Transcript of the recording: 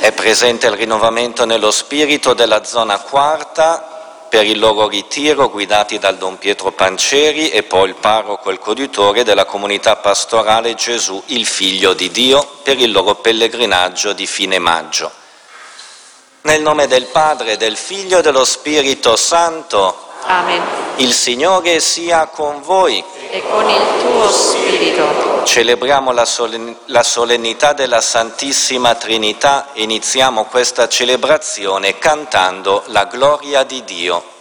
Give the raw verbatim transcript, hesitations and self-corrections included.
È presente il rinnovamento nello spirito della zona quarta per il loro ritiro, guidati dal Don Pietro Pancieri, e poi il parroco e il coadiutore della comunità pastorale Gesù, il Figlio di Dio, per il loro pellegrinaggio di fine maggio. Nel nome del Padre, del Figlio e dello Spirito Santo. Amen. Il Signore sia con voi. E con il tuo spirito. Celebriamo la, solenn- la solennità della Santissima Trinità. Iniziamo questa celebrazione cantando la gloria di Dio.